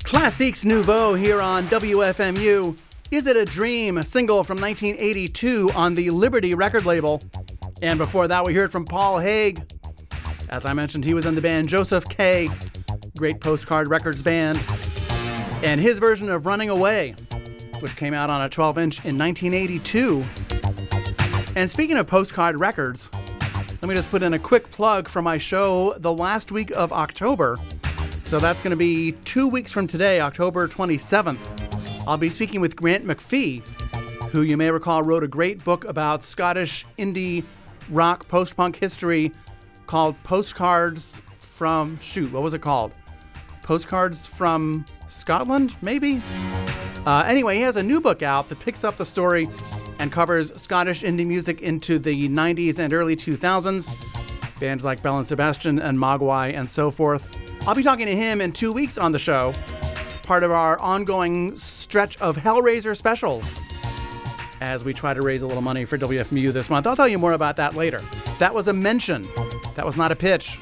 Classiques Nouveau here on WFMU. Is It a Dream? A single from 1982 on the Liberty record label. And before that, we heard from Paul Haig. As I mentioned, he was in the band Joseph K, great Postcard Records band. And his version of Running Away, which came out on a 12-inch in 1982. And speaking of Postcard Records, let me just put in a quick plug for my show the last week of October. So that's going to be 2 weeks from today, October 27th. I'll be speaking with Grant McPhee, who you may recall wrote a great book about Scottish indie rock post-punk history called Postcards from... what was it called? Postcards from Scotland, maybe? Anyway, he has a new book out that picks up the story and covers Scottish indie music into the 90s and early 2000s. Bands like Bell and Sebastian and Mogwai and so forth. I'll be talking to him in 2 weeks on the show, part of our ongoing stretch of Hellraiser specials, as we try to raise a little money for WFMU this month. I'll tell you more about that later. That was a mention. That was not a pitch.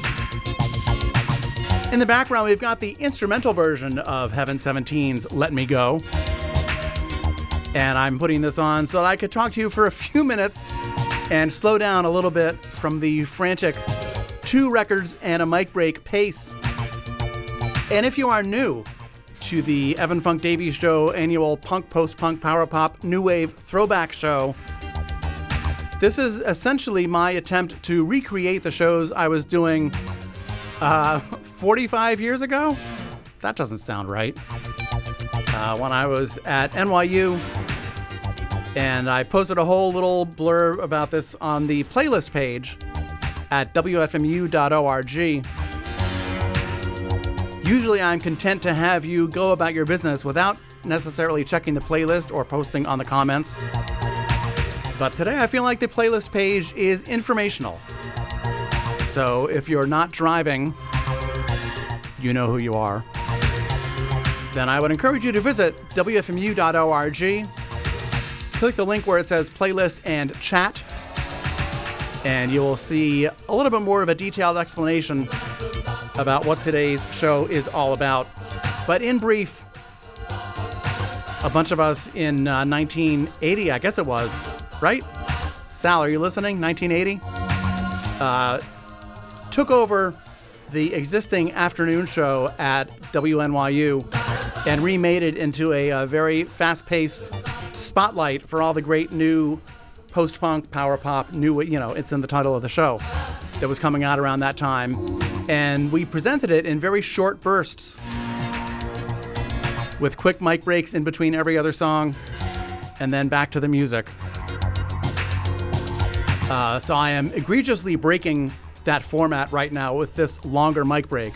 In the background, we've got the instrumental version of Heaven 17's Let Me Go. And I'm putting this on so that I could talk to you for a few minutes and slow down a little bit from the frantic 2 records and a mic break pace. And if you are new to the Evan Funk Davies Show annual punk, post-punk, power pop, new wave throwback show, this is essentially my attempt to recreate the shows I was doing 45 years ago? That doesn't sound right. When I was at NYU, and I posted a whole little blurb about this on the playlist page at WFMU.org. Usually I'm content to have you go about your business without necessarily checking the playlist or posting on the comments. But today I feel like the playlist page is informational. So if you're not driving, you know who you are. Then I would encourage you to visit WFMU.org. Click the link where it says playlist and chat, and you will see a little bit more of a detailed explanation about what today's show is all about. But in brief, a bunch of us in 1980, I guess it was, right? Sal, are you listening? 1980? Took over the existing afternoon show at WNYU and remade it into a very fast-paced spotlight for all the great new post-punk, power pop, new, it's in the title of the show, that was coming out around that time. And we presented it in very short bursts with quick mic breaks in between every other song and then back to the music. So I am egregiously breaking that format right now with this longer mic break.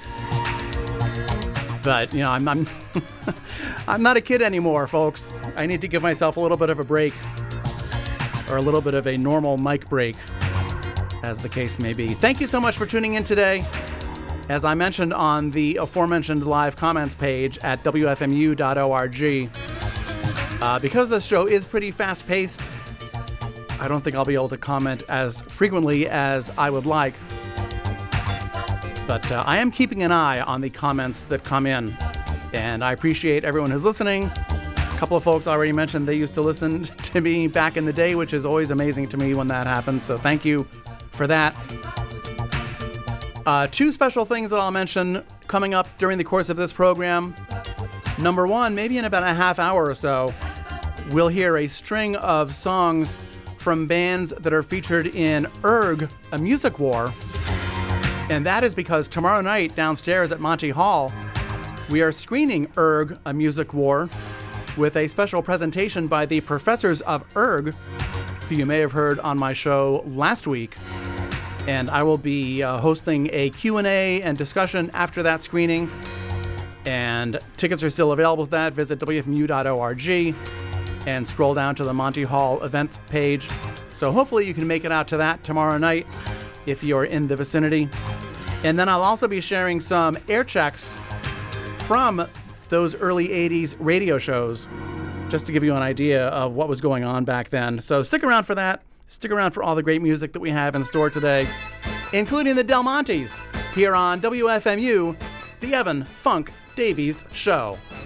But, I'm I'm not a kid anymore, folks. I need to give myself a little bit of a break, or a little bit of a normal mic break, as the case may be. Thank you so much for tuning in today. As I mentioned on the aforementioned live comments page at WFMU.org, because this show is pretty fast-paced, I don't think I'll be able to comment as frequently as I would like. But I am keeping an eye on the comments that come in, and I appreciate everyone who's listening. A couple of folks already mentioned they used to listen to me back in the day, which is always amazing to me when that happens, so thank you for that. 2 special things that I'll mention coming up during the course of this program. Number 1, maybe in about a half hour or so, we'll hear a string of songs from bands that are featured in Erg, A Music War. And that is because tomorrow night downstairs at Monty Hall, we are screening Erg, A Music War, with a special presentation by the professors of Erg, who you may have heard on my show last week. And I will be hosting a Q&A and discussion after that screening. And tickets are still available for that. Visit WFMU.org and scroll down to the Monty Hall events page. So hopefully you can make it out to that tomorrow night if you're in the vicinity. And then I'll also be sharing some air checks from those early 80s radio shows, just to give you an idea of what was going on back then. So stick around for that. Stick around for all the great music that we have in store today, including the Del Montes, here on WFMU The Evan Funk Davies Show.